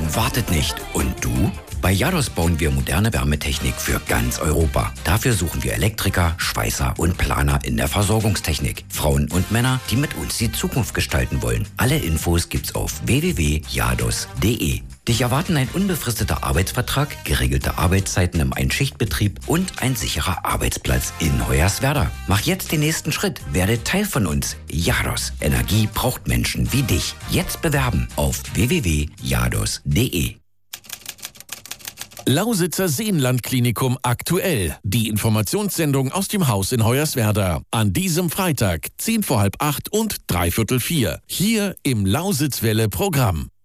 wartet nicht. Und du? Bei Jados bauen wir moderne Wärmetechnik für ganz Europa. Dafür suchen wir Elektriker, Schweißer und Planer in der Versorgungstechnik. Frauen und Männer, die mit uns die Zukunft gestalten wollen. Alle Infos gibt's auf www.jados.de. Dich erwarten ein unbefristeter Arbeitsvertrag, geregelte Arbeitszeiten im Einschichtbetrieb und ein sicherer Arbeitsplatz in Hoyerswerda. Mach jetzt den nächsten Schritt. Werde Teil von uns. Jados. Energie braucht Menschen wie dich. Jetzt bewerben auf www.jados.de. Lausitzer Seenlandklinikum aktuell. Die Informationssendung aus dem Haus in Hoyerswerda. An diesem Freitag, 7:45 und 3:45. Hier im Lausitzwelle-Programm.